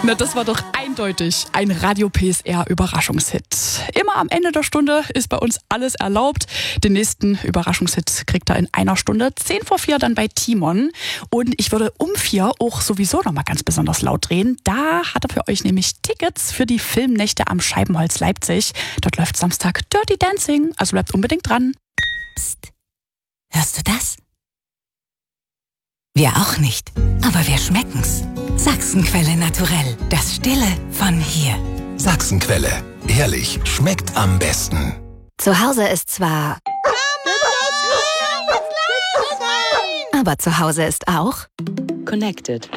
Na, das war doch eindeutig ein Radio PSR Überraschungshit. Immer am Ende der Stunde ist bei uns alles erlaubt. Den nächsten Überraschungshit kriegt er in einer Stunde, 4:10 dann bei Timon. Und ich würde um 4 auch sowieso noch mal ganz besonders laut drehen. Da hat er für euch nämlich Tickets für die Filmnächte am Scheibenholz Leipzig. Dort läuft Samstag Dirty Dancing, also bleibt unbedingt dran. Psst. Hörst du das? Wir auch nicht, aber wir schmecken's. Sachsenquelle naturell, das Stille von hier. Sachsenquelle, ehrlich, schmeckt am besten. Zu Hause ist zwar... aber zu Hause ist auch... Connected.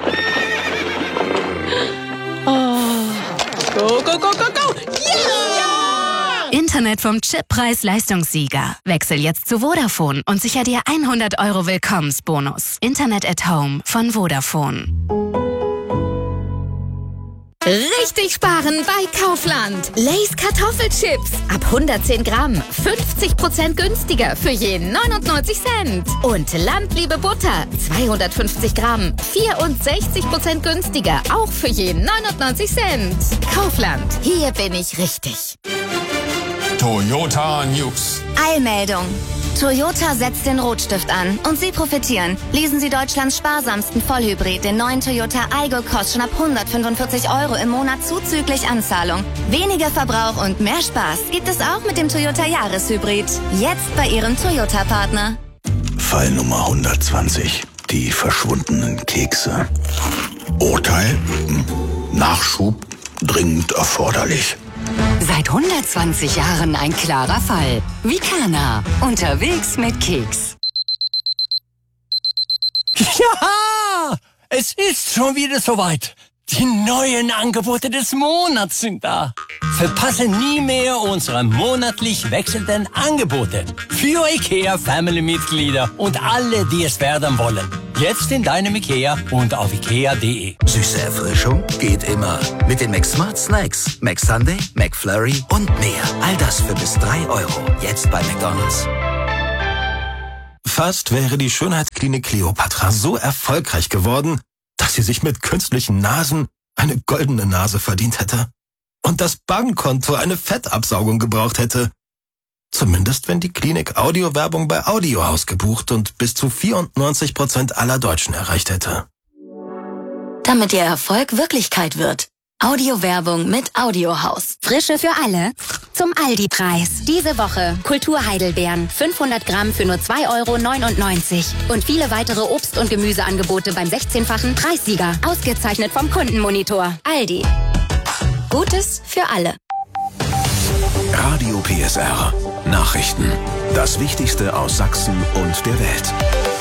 Oh. Go, go, go, go, go! Yeah! Internet vom Chippreis-Leistungssieger. Wechsel jetzt zu Vodafone und sicher dir 100 € Willkommensbonus. Internet at Home von Vodafone. Richtig sparen bei Kaufland. Lay's Kartoffelchips. Ab 110 Gramm. 50% günstiger für je 99 Cent. Und Landliebe Butter. 250 Gramm. 64% günstiger. Auch für je 99 Cent. Kaufland. Hier bin ich richtig. Toyota News. Eilmeldung. Toyota setzt den Rotstift an und Sie profitieren. Leasen Sie Deutschlands sparsamsten Vollhybrid, den neuen Toyota Aygo, kostet schon ab 145 € im Monat zuzüglich Anzahlung. Weniger Verbrauch und mehr Spaß gibt es auch mit dem Toyota Jahreshybrid. Jetzt bei Ihrem Toyota-Partner. Fall Nummer 120. Die verschwundenen Kekse. Urteil? Nachschub dringend erforderlich. Seit 120 Jahren ein klarer Fall. Vicana. Unterwegs mit Keks. Ja! Es ist schon wieder soweit. Die neuen Angebote des Monats sind da. Verpasse nie mehr unsere monatlich wechselnden Angebote. Für IKEA Family-Mitglieder und alle, die es werden wollen. Jetzt in deinem IKEA und auf ikea.de. Süße Erfrischung geht immer. Mit den McSmart Snacks. McSunday, McFlurry und mehr. All das für bis 3 €. Jetzt bei McDonald's. Fast wäre die Schönheitsklinik Kleopatra so erfolgreich geworden, dass sie sich mit künstlichen Nasen eine goldene Nase verdient hätte. Und das Bankkonto eine Fettabsaugung gebraucht hätte. Zumindest wenn die Klinik Audiowerbung bei Audiohaus gebucht und bis zu 94% aller Deutschen erreicht hätte. Damit Ihr Erfolg Wirklichkeit wird. Audiowerbung mit Audiohaus. Frische für alle zum Aldi-Preis. Diese Woche Kultur-Heidelbeeren. 500 Gramm für nur 2,99 €. Und viele weitere Obst- und Gemüseangebote beim 16-fachen Preissieger. Ausgezeichnet vom Kundenmonitor. Aldi. Gutes für alle. Radio PSR. Nachrichten. Das Wichtigste aus Sachsen und der Welt.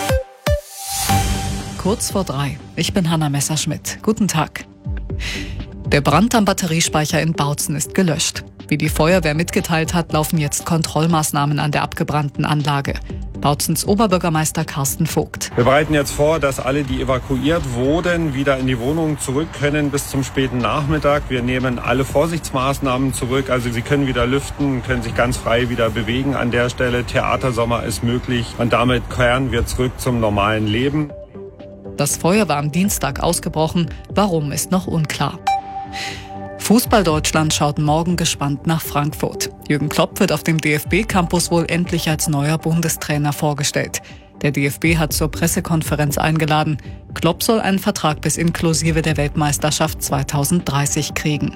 Kurz vor 3. Ich bin Hanna Messerschmidt. Guten Tag. Der Brand am Batteriespeicher in Bautzen ist gelöscht. Wie die Feuerwehr mitgeteilt hat, laufen jetzt Kontrollmaßnahmen an der abgebrannten Anlage. Bautzens Oberbürgermeister Carsten Vogt. Wir bereiten jetzt vor, dass alle, die evakuiert wurden, wieder in die Wohnungen zurück können bis zum späten Nachmittag. Wir nehmen alle Vorsichtsmaßnahmen zurück. Also sie können wieder lüften, können sich ganz frei wieder bewegen an der Stelle. Theatersommer ist möglich und damit kehren wir zurück zum normalen Leben. Das Feuer war am Dienstag ausgebrochen. Warum, ist noch unklar. Fußball-Deutschland schaut morgen gespannt nach Frankfurt. Jürgen Klopp wird auf dem DFB-Campus wohl endlich als neuer Bundestrainer vorgestellt. Der DFB hat zur Pressekonferenz eingeladen. Klopp soll einen Vertrag bis inklusive der Weltmeisterschaft 2030 kriegen.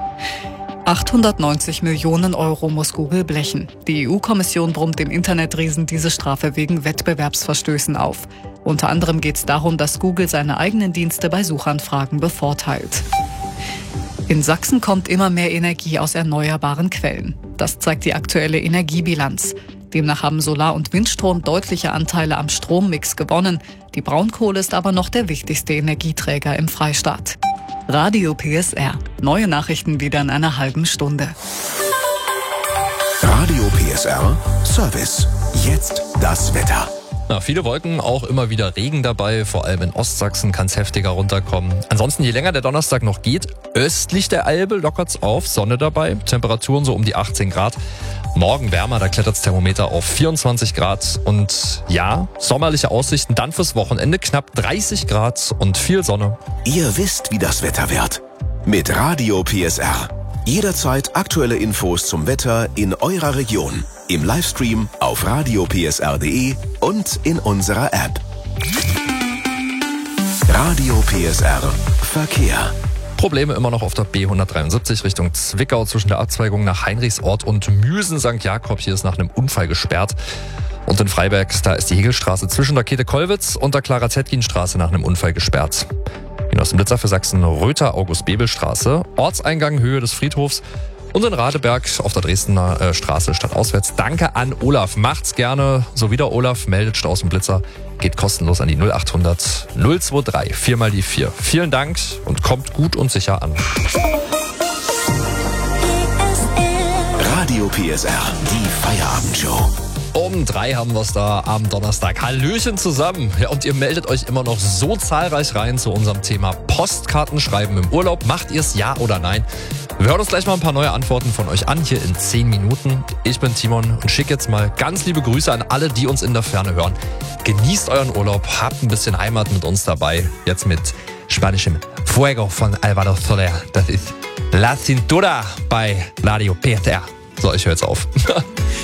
890 Millionen € muss Google blechen. Die EU-Kommission brummt dem Internetriesen diese Strafe wegen Wettbewerbsverstößen auf. Unter anderem geht es darum, dass Google seine eigenen Dienste bei Suchanfragen bevorteilt. In Sachsen kommt immer mehr Energie aus erneuerbaren Quellen. Das zeigt die aktuelle Energiebilanz. Demnach haben Solar- und Windstrom deutliche Anteile am Strommix gewonnen. Die Braunkohle ist aber noch der wichtigste Energieträger im Freistaat. Radio PSR. Neue Nachrichten wieder in einer halben Stunde. Radio PSR Service. Jetzt das Wetter. Ja, viele Wolken, auch immer wieder Regen dabei. Vor allem in Ostsachsen kann es heftiger runterkommen. Ansonsten, je länger der Donnerstag noch geht, östlich der Elbe lockert's auf, Sonne dabei. Temperaturen so um die 18 Grad. Morgen wärmer, da klettert's Thermometer auf 24 Grad. Und ja, sommerliche Aussichten dann fürs Wochenende. Knapp 30 Grad und viel Sonne. Ihr wisst, wie das Wetter wird. mit Radio PSR. Jederzeit aktuelle Infos zum Wetter in eurer Region. Im Livestream auf radiopsr.de und in unserer App. Radio PSR Verkehr. Probleme immer noch auf der B173 Richtung Zwickau zwischen der Abzweigung nach Heinrichsort und Müsen St. Jakob. Hier ist nach einem Unfall gesperrt. Und in Freiberg, da ist die Hegelstraße zwischen der Käthe-Kollwitz und der Clara-Zetkin-Straße nach einem Unfall gesperrt. Aus dem Blitzer für Sachsen Röther-August-Bebel-Straße, Ortseingang Höhe des Friedhofs und in Radeberg auf der Dresdner Straße stadtauswärts. Danke an Olaf, macht's gerne. So wie der Olaf meldet aus dem Blitzer, geht kostenlos an die 0800 023 4 mal die 4. Vielen Dank und kommt gut und sicher an. Radio PSR, die Feierabendshow. Um 3 haben wir es da am Donnerstag. Hallöchen zusammen. Ja, und ihr meldet euch immer noch so zahlreich rein zu unserem Thema Postkarten schreiben im Urlaub. Macht ihr es ja oder nein? Wir hören uns gleich mal ein paar neue Antworten von euch an, hier in 10 Minuten. Ich bin Timon und schicke jetzt mal ganz liebe Grüße an alle, die uns in der Ferne hören. Genießt euren Urlaub, habt ein bisschen Heimat mit uns dabei. Jetzt mit spanischem Fuego von Alvaro Soler. Das ist La Cintura bei Radio PSR. So, ich höre jetzt auf.